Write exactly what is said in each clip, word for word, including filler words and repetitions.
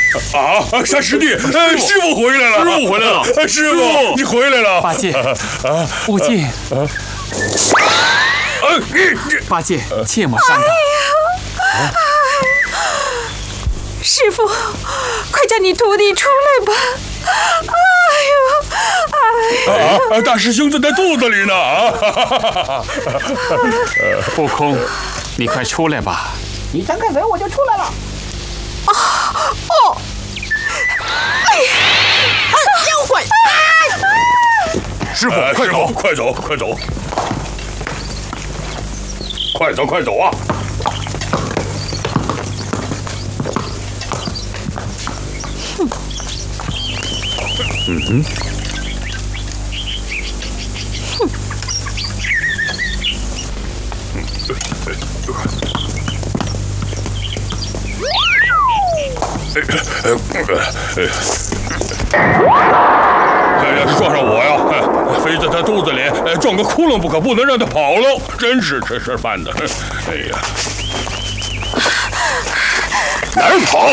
啊，山师弟，呃，师傅回来了， 师傅回来了， 师傅，你回来了。 八戒，啊，悟净， 呃， 八戒，切莫伤他。 啊！师傅，快叫你徒弟出来吧！哎呦，哎呦！啊，大师兄在他肚子里呢！啊！ 悟空，你快出来吧！ 你张开嘴，我就出来了。 啊哦！哎呀！ 啊，妖怪！ 师傅，快走，快走，快走！快走，快走啊！嗯哼，哼，哎呀，撞上我呀！非在他肚子里撞个窟窿不可，不能让他跑了，真是吃吃饭的。哎呀，哪儿跑？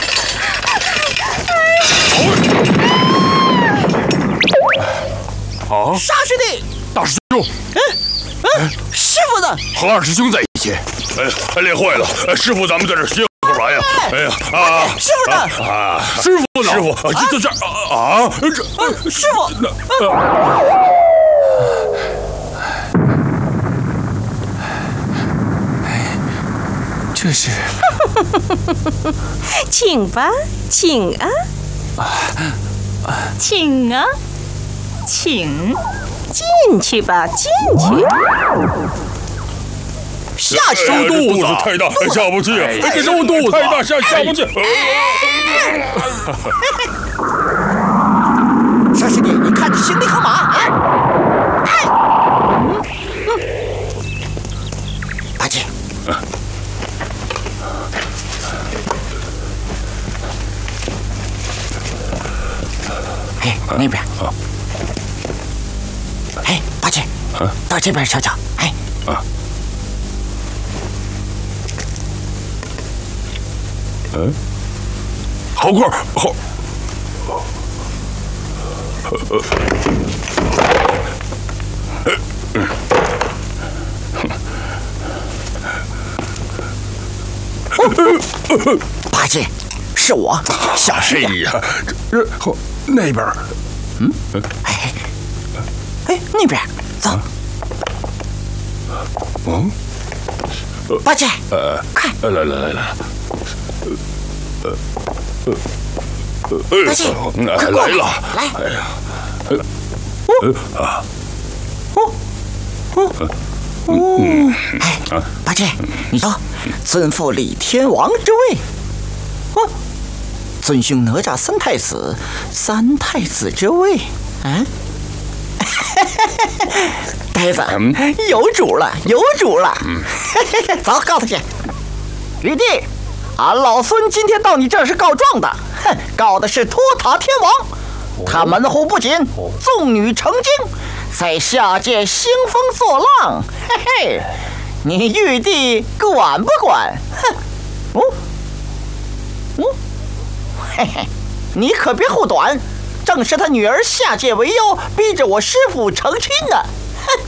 啊！ 沙师弟， 大师兄， 嗯嗯，师傅呢？ 和二师兄在一起。哎，练坏了，师傅，咱们在这歇会儿来呀。哎呀啊！ 师傅呢？ 啊，师傅呢？师傅就在这儿啊！ 这师傅， 这是， 请吧，请啊，请啊，请进去吧，进去。 下去， 肚子太大，下不去。这肉肚子太大，下下不去。 沙师弟，你看这行李和马。哎，八戒。哎，那边。哎，八戒，到这边瞧瞧。哎。 啊。嗯，好块好。 八戒，是我，小师弟。哎呀，这这那边， 嗯，哎，哎，那边，走。 嗯， 八戒， 呃， 快， 来来来来。呃呃呃， 八戒， 快来了！ 来， 哎呀， 哦啊，哦哦哦，哎，八戒，你说，尊父李天王之位，哦，尊兄哪吒三太子，三太子之位，嗯，呆子，有主了，有主了，走，告他去，玉帝。俺老孙今天到你这儿是告状的，哼，告的是托塔天王，他门户不谨，纵女成精，在下界兴风作浪，嘿嘿，你玉帝管不管？哼，哦，哦，嘿嘿，你可别护短，正是他女儿下界为由，逼着我师父成亲呢，哼，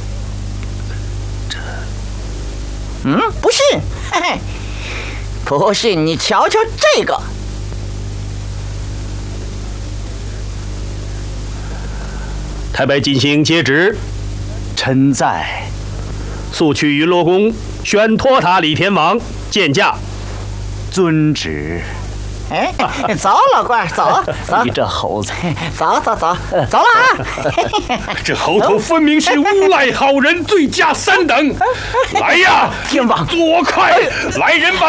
这，嗯，不信，嘿嘿。不信你瞧瞧这个！ 太白金星接旨，臣在。速去云罗宫宣托塔李天王见驾。遵旨。 哎，走，老官，走走。 你这猴子， 走走走，走了啊！ 这猴头分明是诬赖好人，罪加三等。来呀， 天王， 多快！来人把